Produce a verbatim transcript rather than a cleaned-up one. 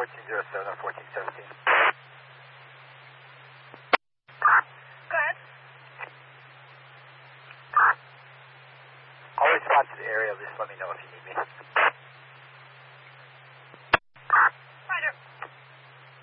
fourteen oh seven or fourteen seventeen. Go ahead. I'll respond to the area. Just let me know if you need me.